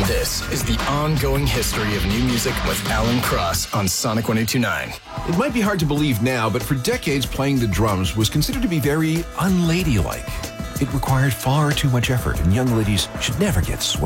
This is the ongoing history of new music with Alan Cross on Sonic 102.9. It might be hard to believe now, but for decades, playing the drums was considered to be very unladylike. It required far too much effort, and young ladies should never get sweaty.